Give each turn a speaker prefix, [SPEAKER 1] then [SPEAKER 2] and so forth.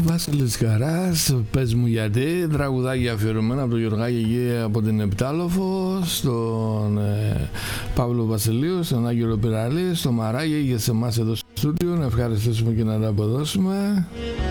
[SPEAKER 1] Βασίλης Καράς, πες μου γιατί, τραγουδάκι αφιερωμένα από τον Γιωργάκη από την Επτάλοφο, στον Παύλο Βασιλείου, στον Άγγελο Πυραλή, στον Μαράγη και σε εμάς εδώ στο στούντιο, να ευχαριστήσουμε και να τα αποδώσουμε.